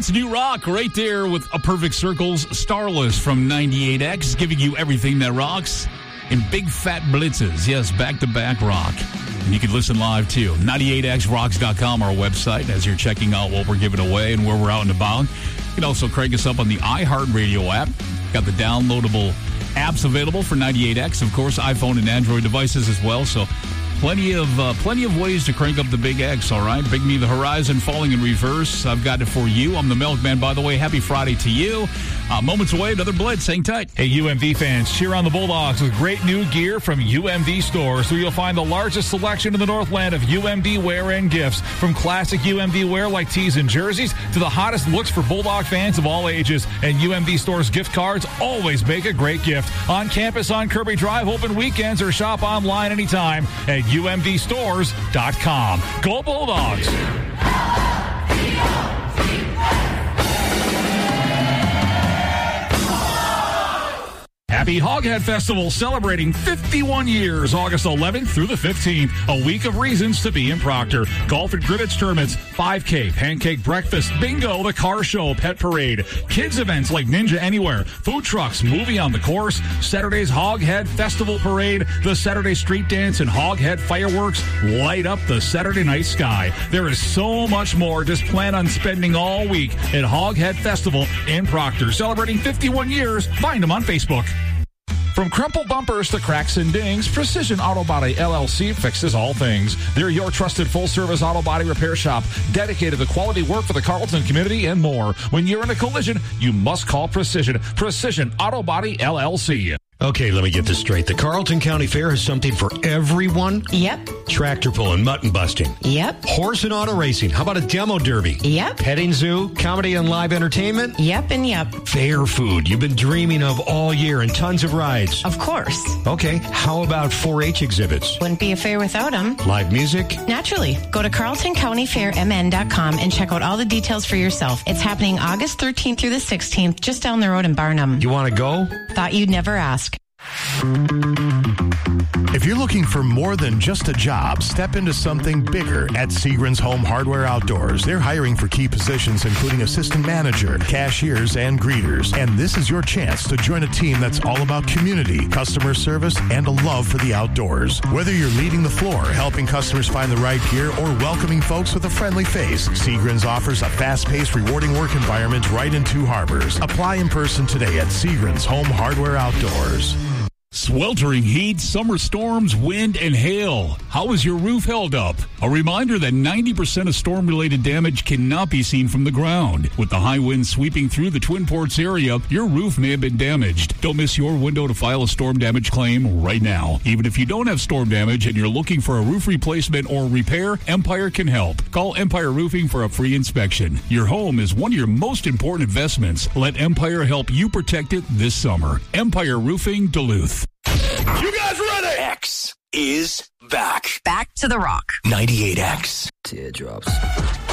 That's New Rock right there with A Perfect Circle's Starless from 98X, giving you everything that rocks in big fat blitzes. Yes, back-to-back rock. And you can listen live, too. 98xrocks.com, our website, as you're checking out what we're giving away and where we're out and about. You can also crank us up on the iHeartRadio app. Got the downloadable apps available for 98X, of course, iPhone and Android devices as well. So plenty of ways to crank up the Big X, all right? Big Me the Horizon, Falling in Reverse. I've got it for you. I'm the Milkman, by the way. Happy Friday to you. Moments away, another Blitz. Hang tight. Hey, UMD fans, cheer on the Bulldogs with great new gear from UMD stores, where you'll find the largest selection in the Northland of UMD wear and gifts. From classic UMD wear like tees and jerseys to the hottest looks for Bulldog fans of all ages. And UMD stores gift cards always make a great gift. On campus on Kirby Drive, open weekends, or shop online anytime at UMDstores.com. Go Bulldogs! Happy Hoghead Festival, celebrating 51 years, August 11th through the 15th. A week of reasons to be in Proctor. Golf and cribbage tournaments, 5K, pancake breakfast, bingo, the car show, pet parade, kids events like Ninja Anywhere, food trucks, movie on the course, Saturday's Hoghead Festival Parade, the Saturday Street Dance, and Hoghead Fireworks light up the Saturday night sky. There is so much more. Just plan on spending all week at Hoghead Festival in Proctor. Celebrating 51 years. Find them on Facebook. From crumpled bumpers to cracks and dings, Precision Auto Body LLC fixes all things. They're your trusted full-service auto body repair shop, dedicated to quality work for the Carlton community and more. When you're in a collision, you must call Precision. Precision Auto Body LLC. Okay, let me get this straight. The Carlton County Fair has something for everyone? Yep. Tractor pulling, mutton busting. Yep. Horse and auto racing. How about a demo derby? Yep. Petting zoo, comedy and live entertainment? Yep and yep. Fair food you've been dreaming of all year, and tons of rides. Of course. Okay, how about 4-H exhibits? Wouldn't be a fair without them. Live music? Naturally. Go to CarltonCountyFairMN.com and check out all the details for yourself. It's happening August 13th through the 16th, just down the road in Barnum. You want to go? Thought you'd never ask. If you're looking for more than just a job, step into something bigger at Seagren's Home Hardware Outdoors. They're hiring for key positions, including assistant manager, cashiers, and greeters. And this is your chance to join a team that's all about community, customer service, and a love for the outdoors. Whether you're leading the floor, helping customers find the right gear, or welcoming folks with a friendly face, Seagren's offers a fast-paced, rewarding work environment right in Two Harbors. Apply in person today at Seagren's Home Hardware Outdoors. Sweltering heat, summer storms, wind, and hail. How is your roof held up? A reminder that 90% of storm-related damage cannot be seen from the ground. With the high winds sweeping through the Twin Ports area, your roof may have been damaged. Don't miss your window to file a storm damage claim right now. Even if you don't have storm damage and you're looking for a roof replacement or repair, Empire can help. Call Empire Roofing for a free inspection. Your home is one of your most important investments. Let Empire help you protect it this summer. Empire Roofing, Duluth. You guys ready? X is back. Back to the rock. 98X. Teardrops.